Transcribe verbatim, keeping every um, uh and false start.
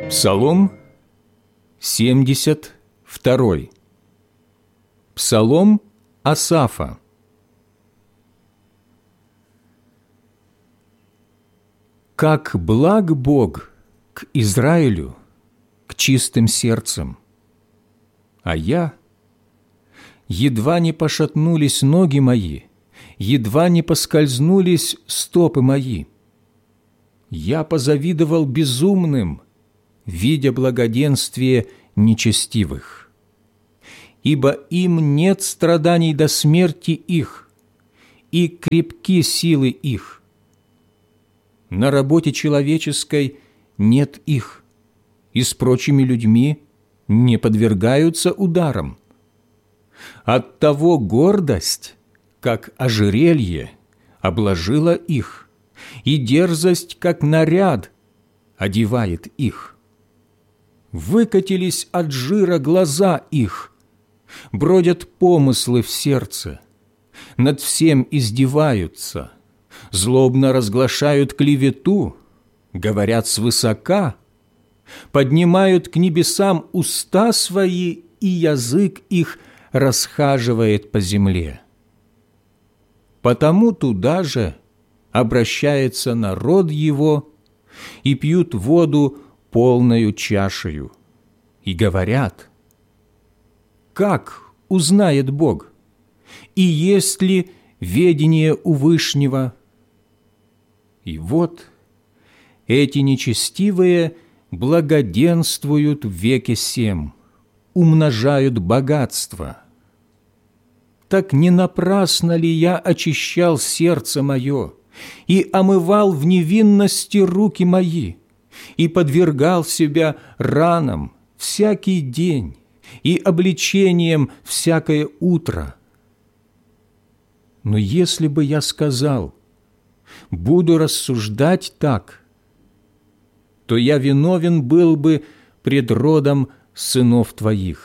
Псалом семьдесят второй. Псалом Асафа. Как благ Бог к Израилю, к чистым сердцем, а я, едва не пошатнулись ноги мои, едва не поскользнулись стопы мои. Я позавидовал безумным, видя благоденствие нечестивых. Ибо им нет страданий до смерти их, и крепки силы их. На работе человеческой нет их, и с прочими людьми не подвергаются ударам. Оттого гордость, как ожерелье, обложила их, и дерзость, как наряд, одевает их. Выкатились от жира глаза их, бродят помыслы в сердце, над всем издеваются, злобно разглашают клевету, говорят свысока, поднимают к небесам уста свои, и язык их расхаживает по земле. Потому туда же обращается народ его и пьют воду полною чашею, и говорят: как узнает Бог, и есть ли ведение у Вышнего? И вот эти нечестивые благоденствуют в веке сем, умножают богатство. Так не напрасно ли я очищал сердце мое и омывал в невинности руки мои, и подвергал себя ранам всякий день и обличением всякое утро? Но если бы я сказал: буду рассуждать так, то я виновен был бы пред родом сынов твоих.